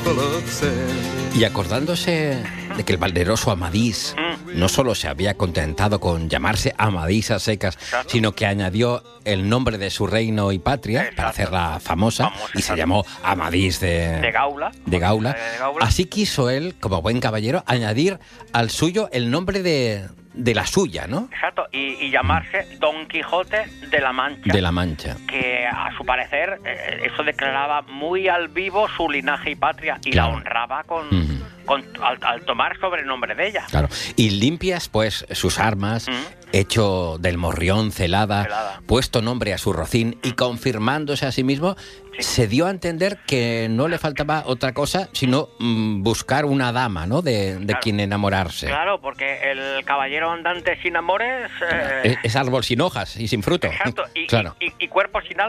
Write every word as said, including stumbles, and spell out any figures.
Y acordándose de que el valeroso Amadís Mm. no solo se había contentado con llamarse Amadís a secas, Exacto. sino que añadió el nombre de su reino y patria Exacto. para hacerla famosa, Famosa, y se exacto. llamó Amadís de, De Gaula. de Gaula. De Gaula. Así quiso él, como buen caballero, añadir al suyo el nombre de, de la suya, ¿no? Exacto, y, y llamarse Don Quijote de la Mancha. De la Mancha. Que a su parecer eh, eso declaraba muy al vivo su linaje y patria y Claro. la honraba con, Ujú. con al, al tomar sobrenombre de ella. Claro. Y limpias, pues, sus armas, Mm. hecho del morrión celada, Celada. puesto nombre a su rocín y confirmándose a sí mismo, Sí. se dio a entender que no le faltaba otra cosa sino mm, buscar una dama, ¿no? De, de Claro. quien enamorarse. Claro, porque el caballero andante sin amores... eh, Es, es árbol sin hojas y sin fruto. exacto, y, Claro. y, y- y cuerpo sin alma.